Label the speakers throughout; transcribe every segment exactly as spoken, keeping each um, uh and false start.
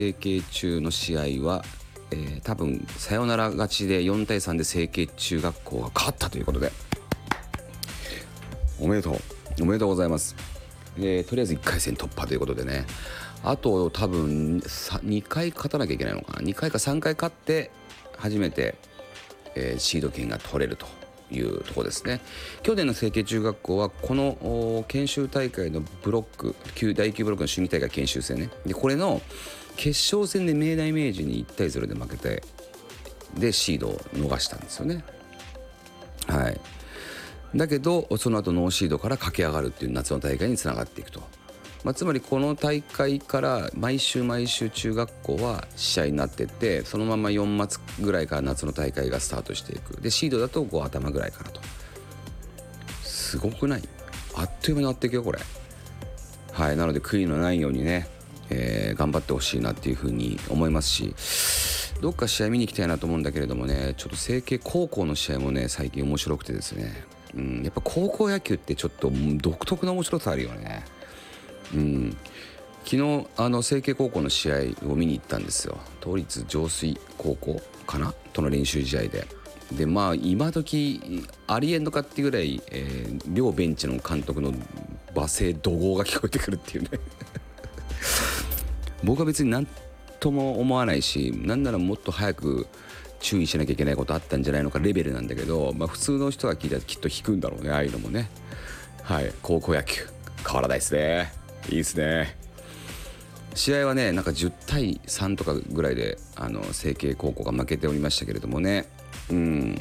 Speaker 1: 成蹊中の試合は、えー、多分サヨナラ勝ちでよんたいさんで成蹊中学校が勝ったということで、おめでとうおめでとうございます。えー、とりあえずいっかい戦突破ということでね、あと多分にかい勝たなきゃいけないのかな、にかいかさんかい勝って初めて、えー、シード権が取れるというところですね。去年の成蹊中学校はこの研修大会のブロックだいきゅうブロックの州議大会研修戦ね、でこれの決勝戦で明大明治にいちたいゼロで負けて、でシードを逃したんですよね。はい。だけどその後ノーシードから駆け上がるっていう夏の大会につながっていくと、まあ、つまりこの大会から毎週毎週中学校は試合になってって、そのままよんがつぐらいから夏の大会がスタートしていく。でシードだとご頭ぐらいからと。すごくない？あっという間になっていくよこれ。はい。なので悔いのないようにね、えー、頑張ってほしいなっていうふうに思いますし、どっか試合見に行きたいなと思うんだけれどもね、ちょっと成蹊高校の試合もね最近面白くてですね、うん、やっぱ高校野球ってちょっと独特な面白さあるよね。うん、昨日あの成蹊高校の試合を見に行ったんですよ。都立上水高校かなとの練習試合で、でまあ今時ありえんのかっていうぐらい、えー、両ベンチの監督の罵声怒号が聞こえてくるっていうね僕は別に何とも思わないし、なんならもっと早く注意しなきゃいけないことあったんじゃないのかレベルなんだけど、まあ、普通の人が聞いたらきっと引くんだろうね、ああいうのもね。はい。高校野球変わらないですね。いいですね。試合はねなんかじゅうたいさんとかぐらいであの成蹊高校が負けておりましたけれどもね、うん、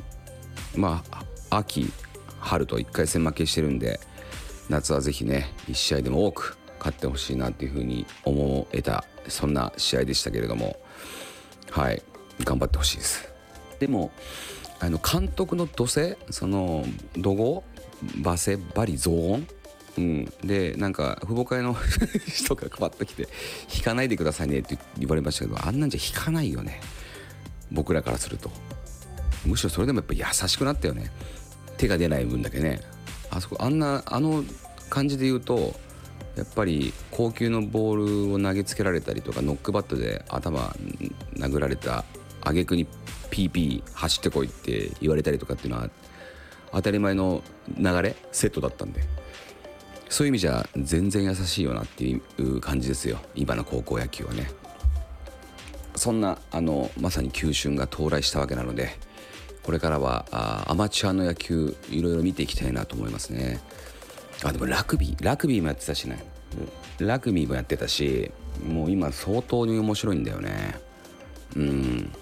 Speaker 1: まあ秋春といっかい戦負けしてるんで、夏はぜひねいち試合でも多く勝ってほしいなっていうふうに思えた、そんな試合でしたけれども、はい頑張ってほしいです。でもあの監督の怒声、その怒号罵声バリ雑音、うん、でなんか父母会の人が配ってきて引かないでくださいねって言われましたけど、あんなんじゃ引かないよね僕らからすると。むしろそれでもやっぱ優しくなったよね、手が出ない分だけね。あそこあんなあの感じで言うと、やっぱり高級のボールを投げつけられたりとか、ノックバットで頭殴られた挙句にピーピー走ってこいって言われたりとかっていうのは当たり前の流れセットだったんで、そういう意味じゃ全然優しいよなっていう感じですよ今の高校野球はね。そんなあのまさに球春が到来したわけなので、これからはあアマチュアの野球いろいろ見ていきたいなと思いますね。あでもラグビーラグビーもやってたしね、ラグビーもやってたし、もう今相当に面白いんだよね。うん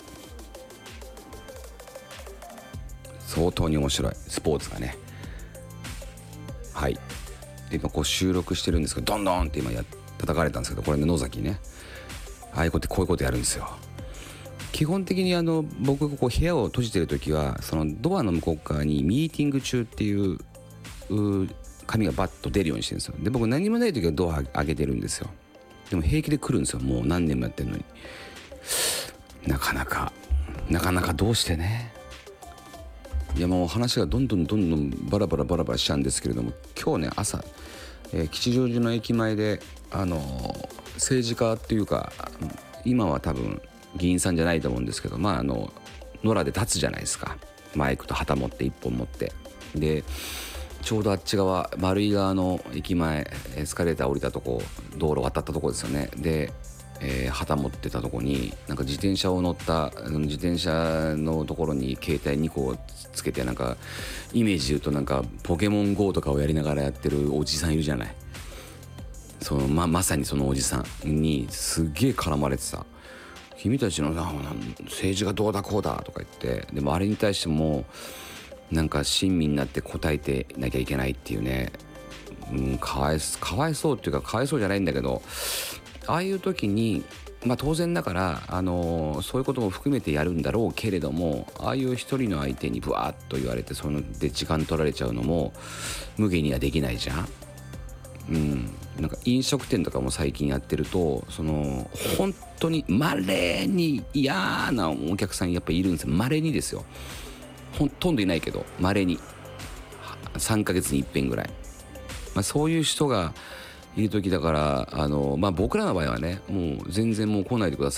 Speaker 1: 相当に面白いスポーツがね。はい。で今こう収録してるんですけど、ドンドンって今や叩かれたんですけど、これね野崎ね、ああいうことこういうことやるんですよ。基本的にあの僕がこう部屋を閉じてる時は、そのドアの向こう側にミーティング中っていう紙がバッと出るようにしてるんですよ。で僕何もない時はドア開けてるんですよ。でも平気で来るんですよ、もう何年もやってるのに。なかなかなかなかどうしてね。いやもう話がどんどんどんどんバラバラバラバラしちゃうんですけれども、今日ね朝、えー、吉祥寺の駅前であのー、政治家っていうか今は多分議員さんじゃないと思うんですけど、まああの野良で立つじゃないですか、マイクと旗持って一本持って。でちょうどあっち側丸井側の駅前エスカレーター降りたとこ、道路渡ったとこですよね。で、えー、旗持ってたとこになんか自転車を乗った自転車のところに携帯にこつけて、なんかイメージで言うとなんかポケモン ゴー とかをやりながらやってるおじさんいるじゃない。その ま, まさにそのおじさんにすげえ絡まれてさ、君たちの政治がどうだこうだとか言って、でもあれに対してもなんか親身になって答えてなきゃいけないっていうね、うん、かわいかわいそうっていうかかわいそうじゃないんだけど、ああいう時にまあ当然だから、あのー、そういうことも含めてやるんだろうけれども、ああいう一人の相手にブワーッと言われてそので時間取られちゃうのも無限にはできないじゃん。うん、なんか飲食店とかも最近やってると、その本当に稀に嫌なお客さんやっぱいるんですよ。稀にですよ、ほとんどいないけど稀にさんかげつに一遍ぐらい、まあ、そういう人がいる時だから、あのまあ僕らの場合はね、もう全然もう来ないでくだ